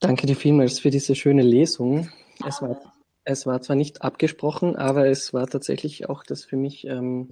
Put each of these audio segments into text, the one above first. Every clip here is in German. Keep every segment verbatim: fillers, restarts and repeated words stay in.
Danke dir vielmals für diese schöne Lesung. Es war, es war zwar nicht abgesprochen, aber es war tatsächlich auch das für mich ähm,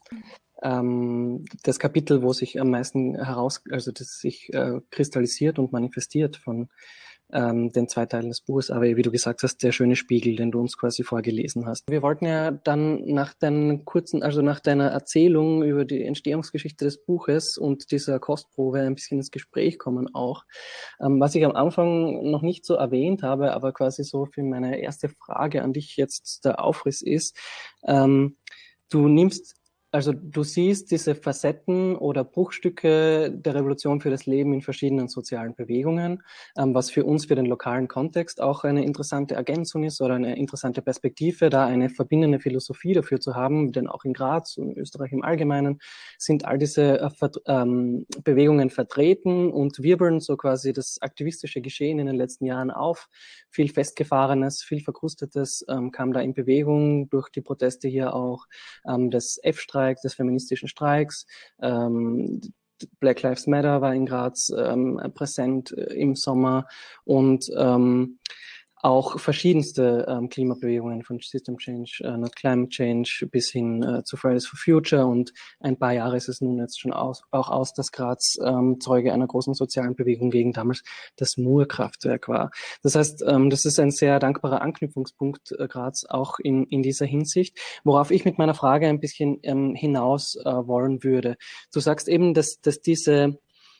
ähm, das Kapitel, wo sich am meisten heraus, also das sich äh, kristallisiert und manifestiert von ähm, den zwei Teilen des Buches, aber wie du gesagt hast, der schöne Spiegel, den du uns quasi vorgelesen hast. Wir wollten ja dann nach deinen kurzen, also nach deiner Erzählung über die Entstehungsgeschichte des Buches und dieser Kostprobe ein bisschen ins Gespräch kommen auch. Ähm, was ich am Anfang noch nicht so erwähnt habe, aber quasi so für meine erste Frage an dich jetzt der Aufriss ist, ähm, du nimmst Also du siehst diese Facetten oder Bruchstücke der Revolution für das Leben in verschiedenen sozialen Bewegungen, ähm, was für uns, für den lokalen Kontext auch eine interessante Ergänzung ist oder eine interessante Perspektive, da eine verbindende Philosophie dafür zu haben, denn auch in Graz und Österreich im Allgemeinen sind all diese äh, Ver ähm, Bewegungen vertreten und wirbeln so quasi das aktivistische Geschehen in den letzten Jahren auf. Viel Festgefahrenes, viel Verkrustetes ähm, kam da in Bewegung durch die Proteste hier auch ähm, des F-Streiks, des feministischen Streiks. Ähm, Black Lives Matter war in Graz ähm, präsent äh, im Sommer und ähm, auch verschiedenste ähm, Klimabewegungen von System Change, äh, Not Climate Change bis hin äh, zu Fridays for Future, und ein paar Jahre ist es nun jetzt schon aus, auch aus, dass Graz ähm, Zeuge einer großen sozialen Bewegung gegen damals das Murkraftwerk war. Das heißt, ähm, das ist ein sehr dankbarer Anknüpfungspunkt äh, Graz auch in, in dieser Hinsicht, worauf ich mit meiner Frage ein bisschen ähm, hinaus äh, wollen würde. Du sagst eben, dass, dass diese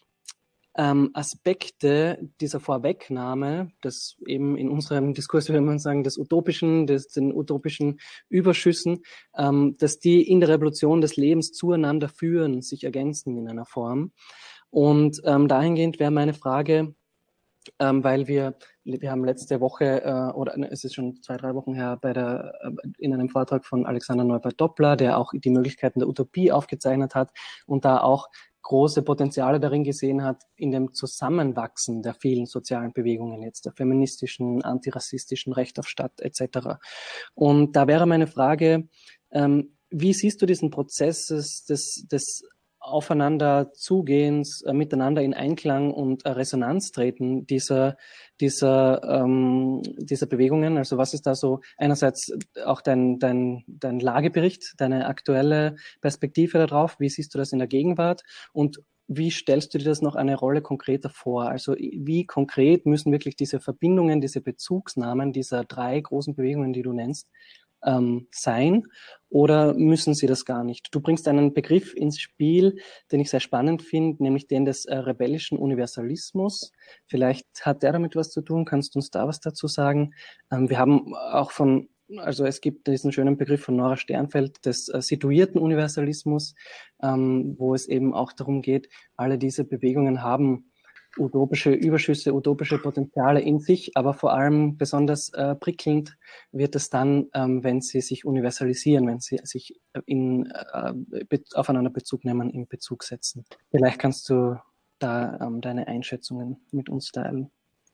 ähm, Aspekte dieser Vorwegnahme, das eben in unserem Diskurs, würde man sagen, des Utopischen, des, den utopischen Überschüssen, ähm, dass die in der Revolution des Lebens zueinander führen, sich ergänzen in einer Form. Und ähm, dahingehend wäre meine Frage, ähm, weil wir, wir haben letzte Woche, äh, oder ne, es ist schon zwei, drei Wochen her, bei der, äh, in einem Vortrag von Alexander Neubert-Doppler, der auch die Möglichkeiten der Utopie aufgezeichnet hat und da auch große Potenziale darin gesehen hat, in dem Zusammenwachsen der vielen sozialen Bewegungen jetzt, der feministischen, antirassistischen, Recht auf Stadt et cetera. Und da wäre meine Frage, ähm, wie siehst du diesen Prozess des, des, des Aufeinander Zugehens, äh, miteinander in Einklang und äh, Resonanz treten dieser, dieser, ähm, dieser Bewegungen? Also was ist da so einerseits auch dein, dein, dein Lagebericht, deine aktuelle Perspektive darauf? Wie siehst du das in der Gegenwart? Und wie stellst du dir das noch eine Rolle konkreter vor? Also wie konkret müssen wirklich diese Verbindungen, diese Bezugsnahmen dieser drei großen Bewegungen, die du nennst, ähm, sein, oder müssen sie das gar nicht? Du bringst einen Begriff ins Spiel, den ich sehr spannend finde, nämlich den des äh, rebellischen Universalismus. Vielleicht hat der damit was zu tun. Kannst du uns da was dazu sagen? Ähm, wir haben auch von, also es gibt diesen schönen Begriff von Nora Sternfeld des äh, situierten Universalismus, ähm, wo es eben auch darum geht, alle diese Bewegungen haben utopische Überschüsse, utopische Potenziale in sich, aber vor allem besonders äh, prickelnd wird es dann, ähm, wenn sie sich universalisieren, wenn sie sich in, äh, be- aufeinander Bezug nehmen, in Bezug setzen. Vielleicht kannst du da ähm, deine Einschätzungen mit uns teilen.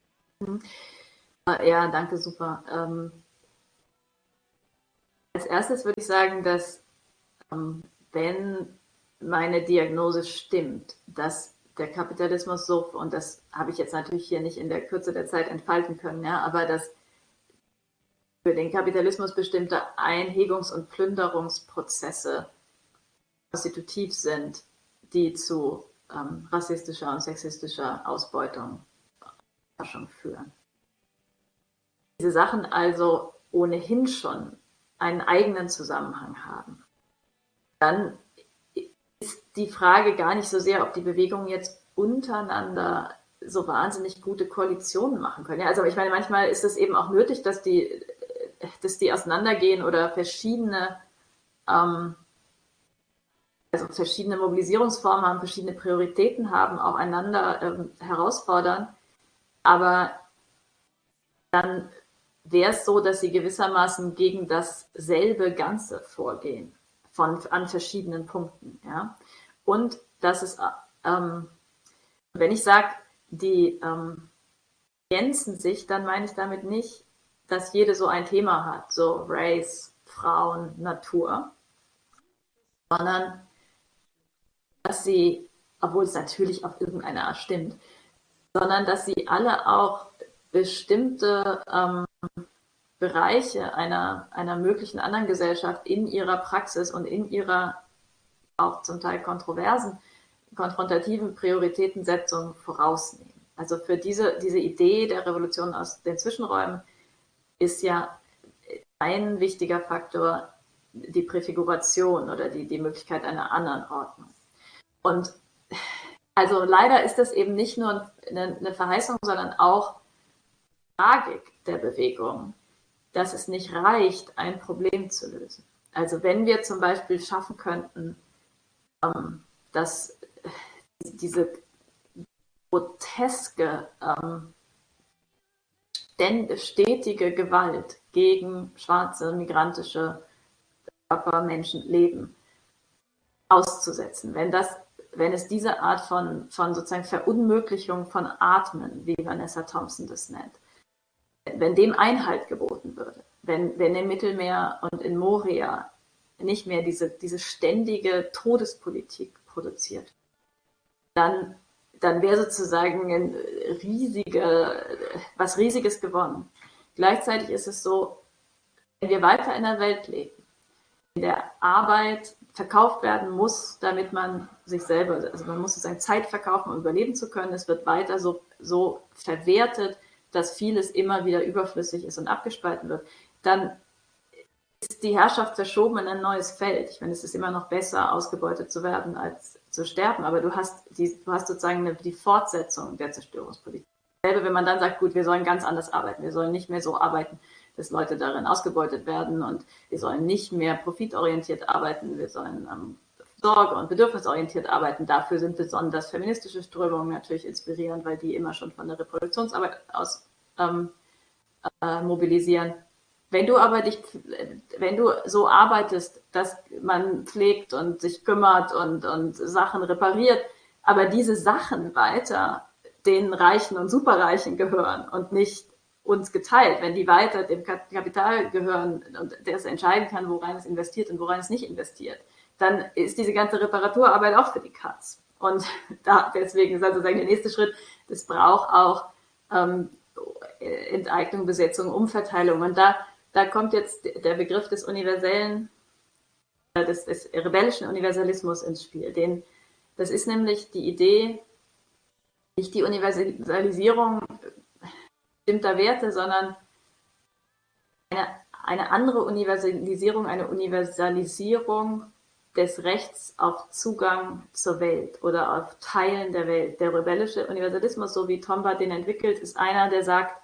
Ja, danke, super. Ähm, als erstes würde ich sagen, dass ähm, wenn meine Diagnose stimmt, dass der Kapitalismus so, und das habe ich jetzt natürlich hier nicht in der Kürze der Zeit entfalten können, ja, aber dass für den Kapitalismus bestimmte Einhegungs- und Plünderungsprozesse konstitutiv sind, die zu ähm, rassistischer und sexistischer Ausbeutung führen. Diese Sachen also ohnehin schon einen eigenen Zusammenhang haben. Dann ist die Frage gar nicht so sehr, ob die Bewegungen jetzt untereinander so wahnsinnig gute Koalitionen machen können. Ja, also ich meine, manchmal ist es eben auch nötig, dass die, dass die auseinandergehen oder verschiedene, ähm, also verschiedene Mobilisierungsformen haben, verschiedene Prioritäten haben, auch einander ähm, herausfordern. Aber dann wäre es so, dass sie gewissermaßen gegen dasselbe Ganze vorgehen, von, an verschiedenen Punkten. Ja? Und dass es, ähm, wenn ich sage, die ähm, ergänzen sich, dann meine ich damit nicht, dass jede so ein Thema hat, so Race, Frauen, Natur, sondern dass sie, obwohl es natürlich auf irgendeine Art stimmt, sondern dass sie alle auch bestimmte ähm, Bereiche einer, einer möglichen anderen Gesellschaft in ihrer Praxis und in ihrer auch zum Teil kontroversen, konfrontativen Prioritätensetzung vorausnehmen. Also für diese, diese Idee der Revolution aus den Zwischenräumen ist ja ein wichtiger Faktor die Präfiguration oder die, die Möglichkeit einer anderen Ordnung. Und also leider ist das eben nicht nur eine, eine Verheißung, sondern auch Tragik der Bewegung, dass es nicht reicht, ein Problem zu lösen. Also wenn wir zum Beispiel schaffen könnten, ähm, dass diese groteske, ähm, stetige Gewalt gegen schwarze, migrantische Körper, Menschenleben auszusetzen, wenn das, wenn es diese Art von, von sozusagen Verunmöglichung von Atmen, wie Vanessa Thompson das nennt, wenn dem Einhalt geboten würde, wenn, wenn im Mittelmeer und in Moria nicht mehr diese, diese ständige Todespolitik produziert, dann, dann wäre sozusagen ein riesige, was Riesiges gewonnen. Gleichzeitig ist es so, wenn wir weiter in der Welt leben, in der Arbeit verkauft werden muss, damit man sich selber, also man muss sozusagen Zeit verkaufen, um überleben zu können. Es wird weiter so, so verwertet, dass vieles immer wieder überflüssig ist und abgespalten wird. Dann ist die Herrschaft verschoben in ein neues Feld. Ich meine, es ist immer noch besser, ausgebeutet zu werden, als zu sterben. Aber du hast, die, du hast sozusagen eine, die Fortsetzung der Zerstörungspolitik. Selbe, wenn man dann sagt, gut, wir sollen ganz anders arbeiten. Wir sollen nicht mehr so arbeiten, dass Leute darin ausgebeutet werden und wir sollen nicht mehr profitorientiert arbeiten. Wir sollen ähm, sorge- und bedürfnisorientiert arbeiten. Dafür sind besonders feministische Strömungen natürlich inspirierend, weil die immer schon von der Reproduktionsarbeit aus ähm, äh, mobilisieren. Wenn du aber dich, wenn du so arbeitest, dass man pflegt und sich kümmert und, und Sachen repariert, aber diese Sachen weiter den Reichen und Superreichen gehören und nicht uns geteilt, wenn die weiter dem Kapital gehören und der es entscheiden kann, worein es investiert und worein es nicht investiert, dann ist diese ganze Reparaturarbeit auch für die Katz. Und da, deswegen ist also sozusagen der nächste Schritt, das braucht auch ähm, Enteignung, Besetzung, Umverteilung. Und da, da kommt jetzt der Begriff des universellen, des, des rebellischen Universalismus ins Spiel. Den, das ist nämlich die Idee, nicht die Universalisierung bestimmter Werte, sondern eine, eine andere Universalisierung, eine Universalisierung des Rechts auf Zugang zur Welt oder auf Teilen der Welt. Der rebellische Universalismus, so wie Tomba den entwickelt, ist einer, der sagt,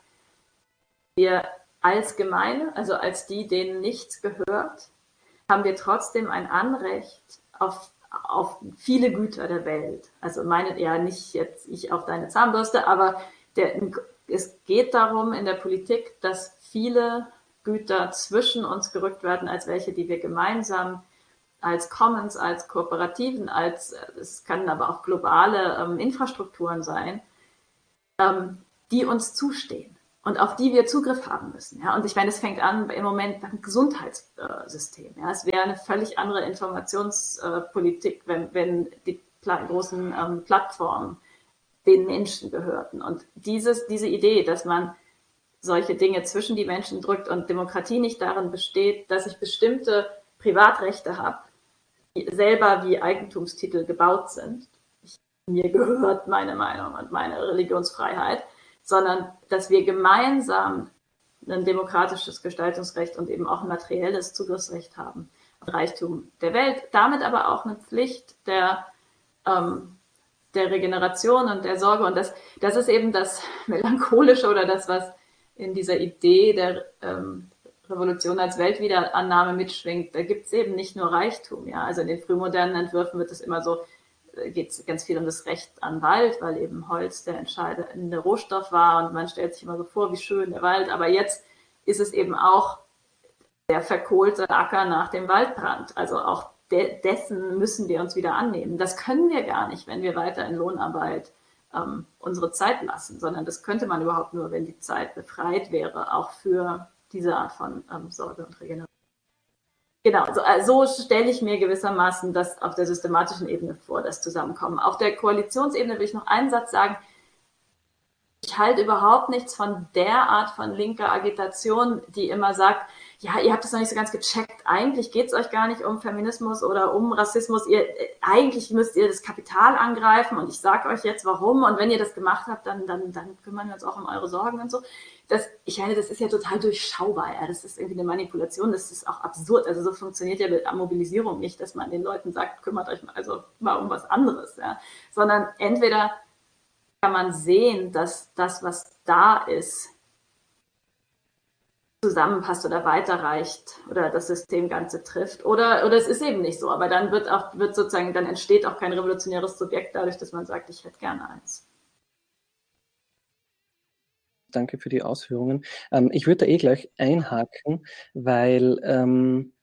wir als Gemeine, also als die, denen nichts gehört, haben wir trotzdem ein Anrecht auf, auf viele Güter der Welt. Also meine ja nicht jetzt ich auf deine Zahnbürste, aber der, es geht darum in der Politik, dass viele Güter zwischen uns gerückt werden, als welche, die wir gemeinsam als Commons, als Kooperativen, als, es kann aber auch globale ähm, Infrastrukturen sein, ähm, die uns zustehen und auf die wir Zugriff haben müssen. Ja? Und ich meine, es fängt an im Moment beim Gesundheitssystem. Ja? Es wäre eine völlig andere Informationspolitik, wenn, wenn die pla- großen ähm, Plattformen den Menschen gehörten. Und dieses, diese Idee, dass man solche Dinge zwischen die Menschen drückt und Demokratie nicht darin besteht, dass ich bestimmte Privatrechte habe, die selber wie Eigentumstitel gebaut sind. Ich, mir gehört meine Meinung und meine Religionsfreiheit, sondern dass wir gemeinsam ein demokratisches Gestaltungsrecht und eben auch ein materielles Zugriffsrecht haben und Reichtum der Welt, damit aber auch eine Pflicht der, ähm, der Regeneration und der Sorge. Und das, das ist eben das Melancholische oder das, was in dieser Idee der ähm, Revolution als Weltwiederannahme mitschwingt. Da gibt es eben nicht nur Reichtum. Ja? Also in den frühmodernen Entwürfen wird es immer so, geht es ganz viel um das Recht an Wald, weil eben Holz der entscheidende Rohstoff war und man stellt sich immer so vor, wie schön der Wald. Aber jetzt ist es eben auch der verkohlte Acker nach dem Waldbrand. Also auch de- dessen müssen wir uns wieder annehmen. Das können wir gar nicht, wenn wir weiter in Lohnarbeit ähm, unsere Zeit lassen, sondern das könnte man überhaupt nur, wenn die Zeit befreit wäre, auch für diese Art von ähm, Sorge und Regeneration. Genau, so, so stelle ich mir gewissermaßen das auf der systematischen Ebene vor, das Zusammenkommen. Auf der Koalitionsebene will ich noch einen Satz sagen. Ich ich halte überhaupt nichts von der Art von linker Agitation, die immer sagt, ja, ihr habt es noch nicht so ganz gecheckt, eigentlich geht es euch gar nicht um Feminismus oder um Rassismus, ihr, eigentlich müsst ihr das Kapital angreifen und ich sage euch jetzt warum und wenn ihr das gemacht habt, dann, dann, dann kümmern wir uns auch um eure Sorgen und so. Das, ich meine, das ist ja total durchschaubar, ja. Das ist irgendwie eine Manipulation, das ist auch absurd, also so funktioniert ja Mobilisierung nicht, dass man den Leuten sagt, kümmert euch mal, also mal um was anderes, ja. Sondern entweder kann man sehen, dass das, was da ist, zusammenpasst oder weiterreicht oder das System Ganze trifft. Oder, oder es ist eben nicht so. Aber dann wird auch, wird sozusagen, dann entsteht auch kein revolutionäres Subjekt dadurch, dass man sagt, ich hätte gerne eins. Danke für die Ausführungen. Ähm, ich würde da eh gleich einhaken, weil ähm,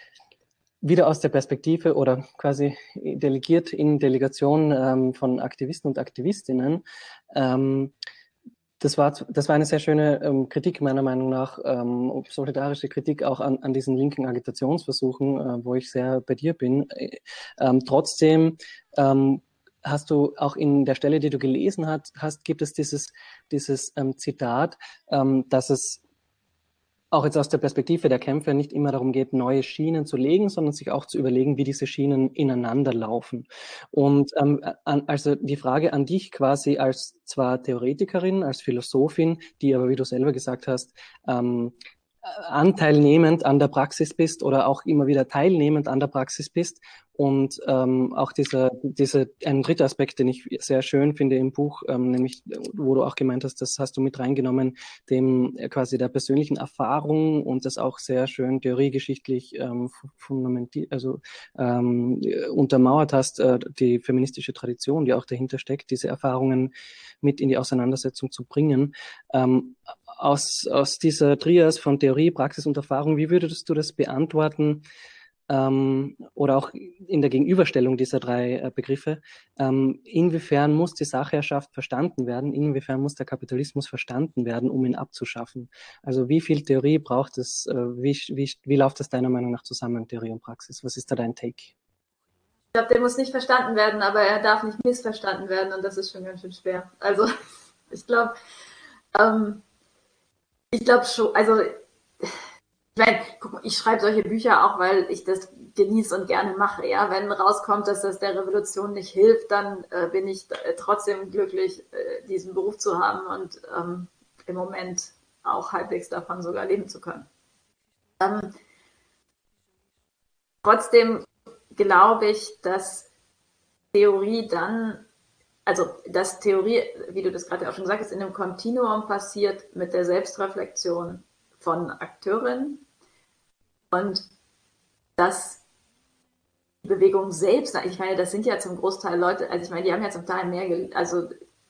wieder aus der Perspektive oder quasi delegiert in Delegation ähm, von Aktivisten und Aktivistinnen, ähm, Das war, das war eine sehr schöne ähm, Kritik meiner Meinung nach, ähm, solidarische Kritik auch an, an diesen linken Agitationsversuchen, äh, wo ich sehr bei dir bin. Ähm, trotzdem ähm, hast du auch in der Stelle, die du gelesen hast, hast gibt es dieses, dieses ähm, Zitat, ähm, dass es auch jetzt aus der Perspektive der Kämpfer nicht immer darum geht, neue Schienen zu legen, sondern sich auch zu überlegen, wie diese Schienen ineinander laufen. Und ähm, an, also die Frage an dich quasi als zwar Theoretikerin, als Philosophin, die aber, wie du selber gesagt hast, ähm, anteilnehmend an der Praxis bist oder auch immer wieder teilnehmend an der Praxis bist. Und ähm, auch dieser, diese, ein dritter Aspekt, den ich sehr schön finde im Buch, ähm, nämlich, wo du auch gemeint hast, das hast du mit reingenommen, dem äh, quasi der persönlichen Erfahrung und das auch sehr schön theoriegeschichtlich ähm, fundamentiert, also ähm, untermauert hast, äh, die feministische Tradition, die auch dahinter steckt, diese Erfahrungen mit in die Auseinandersetzung zu bringen. Ähm, aus, aus dieser Trias von Theorie, Praxis und Erfahrung, wie würdest du das beantworten? Ähm, oder auch in der Gegenüberstellung dieser drei äh, Begriffe, ähm, inwiefern muss die Sachherrschaft verstanden werden, inwiefern muss der Kapitalismus verstanden werden, um ihn abzuschaffen? Also wie viel Theorie braucht es, äh, wie, wie, wie läuft das deiner Meinung nach zusammen, Theorie und Praxis? Was ist da dein Take? Ich glaube, der muss nicht verstanden werden, aber er darf nicht missverstanden werden und das ist schon ganz schön schwer. Also ich glaube, ähm, ich glaube schon, also ich meine, guck mal, ich schreibe solche Bücher auch, weil ich das genieße und gerne mache. Ja, wenn rauskommt, dass das der Revolution nicht hilft, dann äh, bin ich äh, trotzdem glücklich, äh, diesen Beruf zu haben und ähm, im Moment auch halbwegs davon sogar leben zu können. Ähm, trotzdem glaube ich, dass Theorie dann, also dass Theorie, wie du das gerade auch schon gesagt hast, in einem Kontinuum passiert mit der Selbstreflexion von Akteurinnen. Und dass die Bewegung selbst, ich meine, das sind ja zum Großteil Leute, also ich meine, die haben ja zum Teil mehr, also,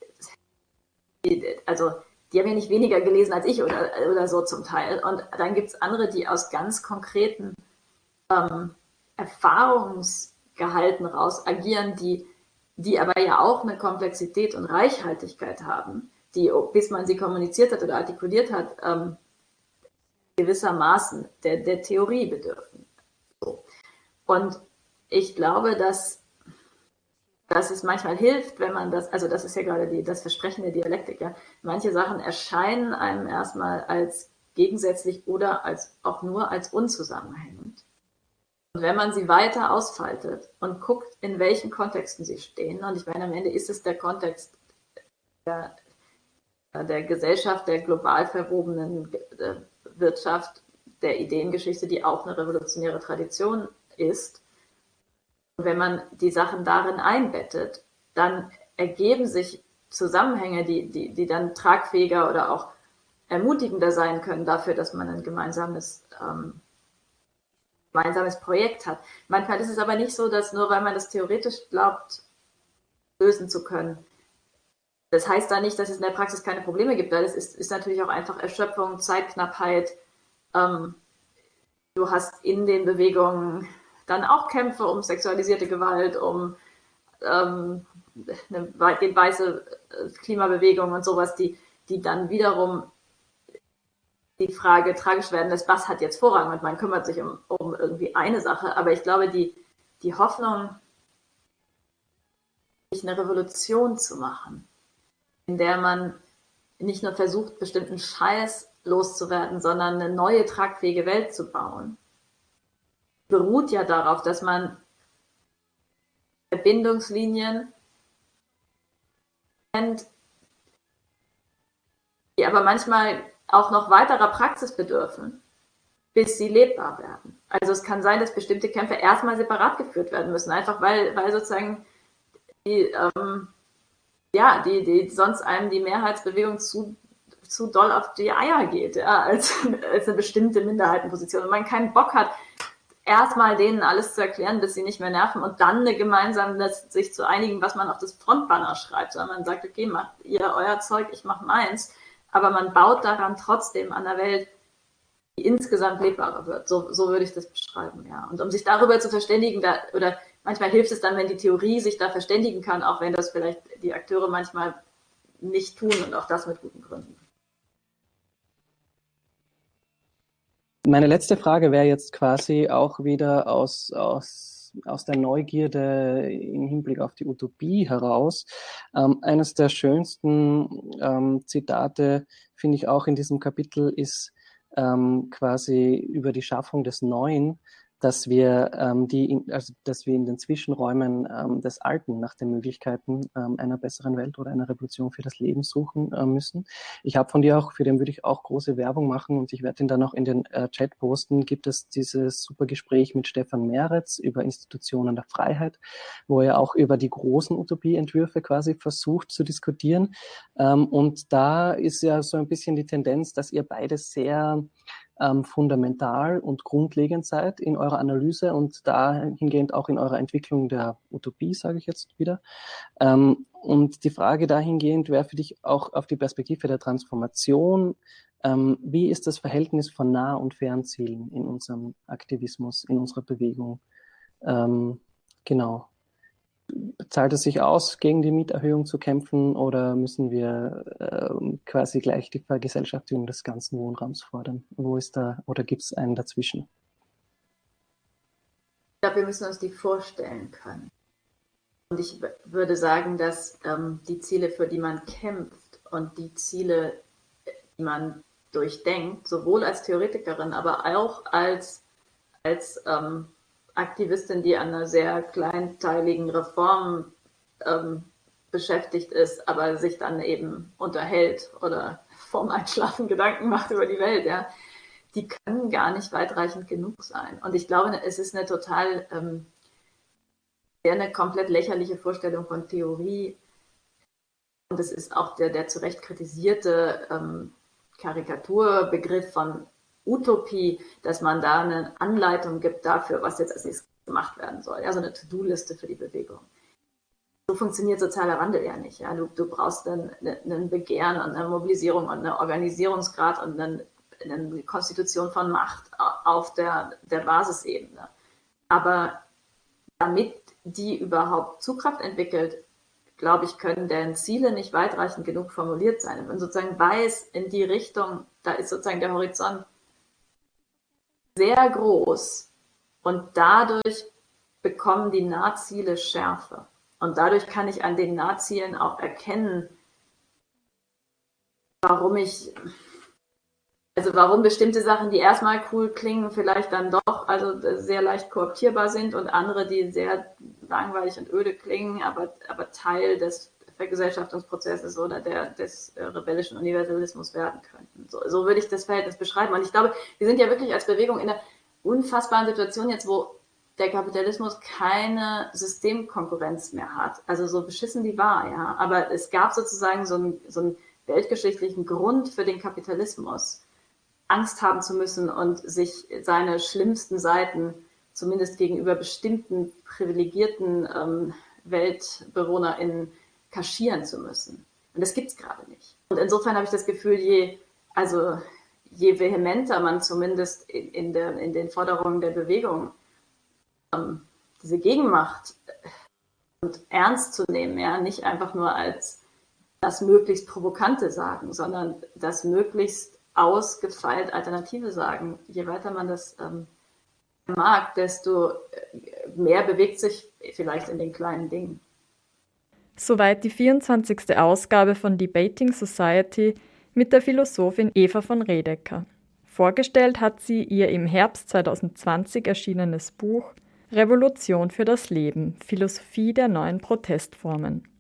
also die haben ja nicht weniger gelesen als ich oder, oder so zum Teil. Und dann gibt es andere, die aus ganz konkreten ähm, Erfahrungsgehalten raus agieren, die, die aber ja auch eine Komplexität und Reichhaltigkeit haben, die, bis man sie kommuniziert hat oder artikuliert hat, ähm, gewissermaßen der, der Theorie bedürfen. So. Und ich glaube, dass, dass es manchmal hilft, wenn man das, also das ist ja gerade die, das Versprechen der Dialektik, ja. Manche Sachen erscheinen einem erstmal als gegensätzlich oder als, auch nur als unzusammenhängend. Und wenn man sie weiter ausfaltet und guckt, in welchen Kontexten sie stehen, und ich meine, am Ende ist es der Kontext der, der Gesellschaft, der global verwobenen Wirtschaft, der Ideengeschichte, die auch eine revolutionäre Tradition ist. Und wenn man die Sachen darin einbettet, dann ergeben sich Zusammenhänge, die, die, die dann tragfähiger oder auch ermutigender sein können dafür, dass man ein gemeinsames, ähm, gemeinsames Projekt hat. Manchmal ist es aber nicht so, dass nur weil man das theoretisch glaubt, lösen zu können, das heißt da nicht, dass es in der Praxis keine Probleme gibt, weil es ist, ist natürlich auch einfach Erschöpfung, Zeitknappheit. Ähm, du hast in den Bewegungen dann auch Kämpfe um sexualisierte Gewalt, um ähm, eine weitgehend weiße Klimabewegung und sowas, die, die dann wiederum die Frage tragisch werden lässt, was hat jetzt Vorrang und man kümmert sich um, um irgendwie eine Sache. Aber ich glaube, die, die Hoffnung, sich eine Revolution zu machen, in der man nicht nur versucht, bestimmten Scheiß loszuwerden, sondern eine neue, tragfähige Welt zu bauen, beruht ja darauf, dass man Verbindungslinien kennt, die aber manchmal auch noch weiterer Praxis bedürfen, bis sie lebbar werden. Also es kann sein, dass bestimmte Kämpfe erstmal separat geführt werden müssen, einfach weil, weil sozusagen die, ähm, ja, die, die sonst einem die Mehrheitsbewegung zu, zu doll auf die Eier geht, ja, als, als eine bestimmte Minderheitenposition. Und man keinen Bock hat, erstmal denen alles zu erklären, bis sie nicht mehr nerven und dann eine gemeinsame, sich zu einigen, was man auf das Frontbanner schreibt, sondern man sagt, okay, macht ihr euer Zeug, ich mach meins, aber man baut daran trotzdem an der Welt, die insgesamt lebbarer wird. So, so würde ich das beschreiben, ja. Und um sich darüber zu verständigen, da, oder manchmal hilft es dann, wenn die Theorie sich da verständigen kann, auch wenn das vielleicht die Akteure manchmal nicht tun und auch das mit guten Gründen. Meine letzte Frage wäre jetzt quasi auch wieder aus, aus, aus der Neugierde im Hinblick auf die Utopie heraus. Ähm, eines der schönsten ähm, Zitate, finde ich auch in diesem Kapitel, ist ähm, quasi über die Schaffung des Neuen, dass wir ähm, die, in, also dass wir in den Zwischenräumen ähm, des Alten nach den Möglichkeiten ähm, einer besseren Welt oder einer Revolution für das Leben suchen äh, müssen. Ich habe von dir auch, für den würde ich auch große Werbung machen und ich werde ihn dann auch in den äh, Chat posten. Gibt es dieses super Gespräch mit Stefan Meretz über Institutionen der Freiheit, wo er auch über die großen Utopieentwürfe quasi versucht zu diskutieren. Ähm, und da ist ja so ein bisschen die Tendenz, dass ihr beide sehr Ähm, fundamental und grundlegend seid in eurer Analyse und dahingehend auch in eurer Entwicklung der Utopie, sage ich jetzt wieder. Ähm, und die Frage dahingehend wäre für dich auch auf die Perspektive der Transformation. Ähm, wie ist das Verhältnis von Nah- und Fernzielen in unserem Aktivismus, in unserer Bewegung? Ähm, genau. Zahlt es sich aus, gegen die Mieterhöhung zu kämpfen oder müssen wir äh, quasi gleich die Vergesellschaftung des ganzen Wohnraums fordern? Wo ist da, oder gibt es einen dazwischen? Ich glaube, wir müssen uns die vorstellen können. Und ich würde sagen, dass ähm, die Ziele, für die man kämpft und die Ziele, die man durchdenkt, sowohl als Theoretikerin, aber auch als, als ähm, Aktivistin, die an einer sehr kleinteiligen Reform ähm, beschäftigt ist, aber sich dann eben unterhält oder vorm Einschlafen Gedanken macht über die Welt, ja, die können gar nicht weitreichend genug sein. Und ich glaube, es ist eine total, ähm, eine komplett lächerliche Vorstellung von Theorie. Und es ist auch der, der zu Recht kritisierte ähm, Karikaturbegriff von Utopie, dass man da eine Anleitung gibt dafür, was jetzt als nächstes gemacht werden soll. Ja, so eine To-Do-Liste für die Bewegung. So funktioniert sozialer Wandel ja nicht. Ja. Du, du brauchst ein, ein Begehren und eine Mobilisierung und eine Organisierungsgrad und eine, eine Konstitution von Macht auf der, der Basisebene. Aber damit die überhaupt Zugkraft entwickelt, glaube ich, können deren Ziele nicht weitreichend genug formuliert sein. Wenn man sozusagen weiß, in die Richtung, da ist sozusagen der Horizont sehr groß und dadurch bekommen die Nahziele Schärfe. Und dadurch kann ich an den Nahzielen auch erkennen, warum ich, also warum bestimmte Sachen, die erstmal cool klingen, vielleicht dann doch also sehr leicht kooptierbar sind und andere, die sehr langweilig und öde klingen, aber, aber Teil des Vergesellschaftungsprozesses oder der, des rebellischen Universalismus werden könnten. So, so würde ich das Verhältnis beschreiben. Und ich glaube, wir sind ja wirklich als Bewegung in einer unfassbaren Situation jetzt, wo der Kapitalismus keine Systemkonkurrenz mehr hat. Also so beschissen die war, ja. Aber es gab sozusagen so einen, so einen weltgeschichtlichen Grund für den Kapitalismus, Angst haben zu müssen und sich seine schlimmsten Seiten, zumindest gegenüber bestimmten privilegierten ähm, WeltbewohnerInnen, kaschieren zu müssen. Und das gibt's gerade nicht. Und insofern habe ich das Gefühl, je, also je vehementer man zumindest in, in, der, in den Forderungen der Bewegung ähm, diese Gegenmacht und ernst zu nehmen, ja, nicht einfach nur als das möglichst Provokante sagen, sondern das möglichst ausgefeilt Alternative sagen. Je weiter man das ähm, mag, desto mehr bewegt sich vielleicht in den kleinen Dingen. Soweit die vierundzwanzigste Ausgabe von Debating Society. mit der Philosophin Eva von Redeker. Vorgestellt hat sie ihr im Herbst zweitausendzwanzig erschienenes Buch Revolution für das Leben – Philosophie der neuen Protestformen.